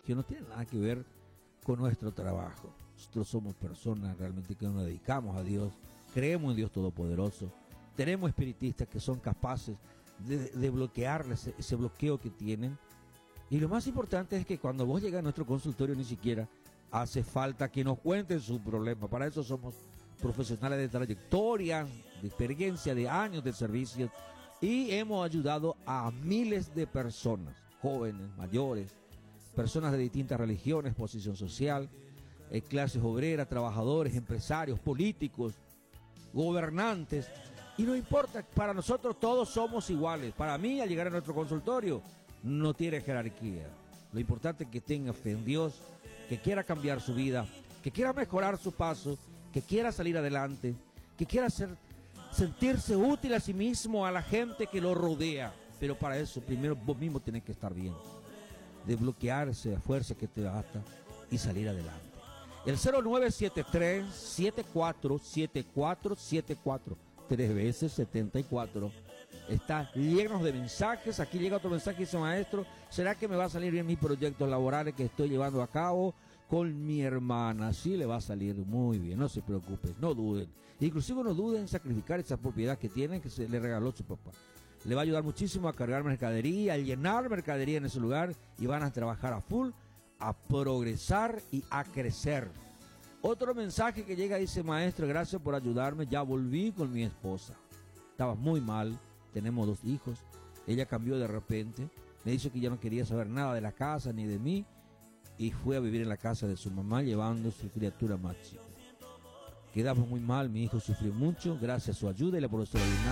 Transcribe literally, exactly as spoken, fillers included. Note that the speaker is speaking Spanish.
religión no tiene nada que ver con nuestro trabajo. Nosotros somos personas realmente que nos dedicamos a Dios, creemos en Dios Todopoderoso, tenemos espiritistas que son capaces de, de bloquear ese, ese bloqueo que tienen. Y lo más importante es que cuando vos llegas a nuestro consultorio ni siquiera hace falta que nos cuenten sus problemas. Para eso somos profesionales de trayectoria, de experiencia, de años de servicio, y hemos ayudado a miles de personas, jóvenes, mayores, personas de distintas religiones, posición social, eh, clases obreras, trabajadores, empresarios, políticos, gobernantes. Y no importa, para nosotros todos somos iguales. Para mí, al llegar a nuestro consultorio, no tiene jerarquía. Lo importante es que tenga fe en Dios, que quiera cambiar su vida, que quiera mejorar su paso, que quiera salir adelante, que quiera ser, sentirse útil a sí mismo, a la gente que lo rodea. Pero para eso, primero vos mismo tenés que estar bien, desbloquearse a fuerza que te basta y salir adelante. El cero nueve siete tres, siete cuatro siete cuatro siete cuatro, tres veces setenta y cuatro. Está lleno de mensajes. Aquí llega otro mensaje y dice: maestro, ¿será que me va a salir bien mis proyectos laborales que estoy llevando a cabo con mi hermana? Sí, le va a salir muy bien, no se preocupe, no duden. Inclusive no duden en sacrificar esa propiedad que tienen, que se le regaló su papá. Le va a ayudar muchísimo a cargar mercadería, a llenar mercadería en ese lugar, y van a trabajar a full, a progresar y a crecer. Otro mensaje que llega dice: maestro, gracias por ayudarme, ya volví con mi esposa. Estaba muy mal, tenemos dos hijos, ella cambió de repente, me dijo que ya no quería saber nada de la casa ni de mí, y fue a vivir en la casa de su mamá llevando su criatura más chica. Quedamos muy mal, mi hijo sufrió mucho, gracias a su ayuda y la por extraordinaria.